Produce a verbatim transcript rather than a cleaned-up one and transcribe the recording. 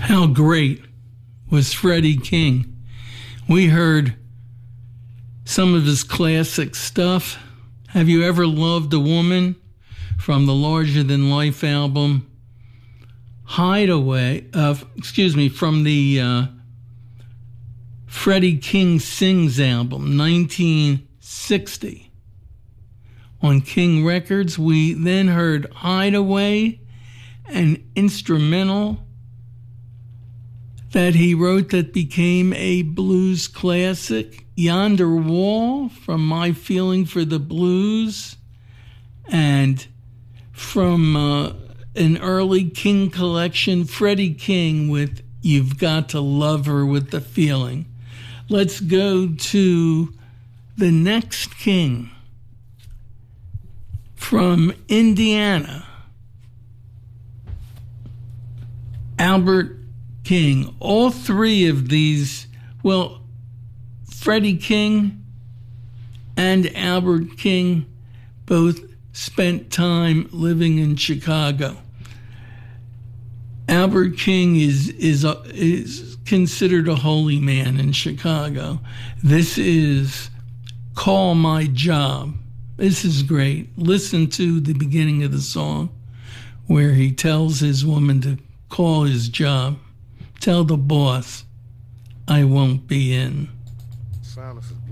How great was Freddie King? We heard some of his classic stuff. Have You Ever Loved a Woman? From the Larger Than Life album. Hideaway, uh, excuse me, from the uh, Freddie King Sings album, nineteen sixty. On King Records, we then heard Hideaway, an instrumental that he wrote that became a blues classic, Yonder Wall, from My Feeling for the Blues, and from uh, an early King collection, Freddie King with You've Got to Love Her with the Feeling. Let's go to the next King from Indiana, Albert King. All three of these, well, Freddie King and Albert King both spent time living in Chicago. Albert King is is a, is considered a holy man in Chicago. This is Call My Job. This is great. Listen to the beginning of the song where he tells his woman to call his job. Tell the boss I won't be in. Silence is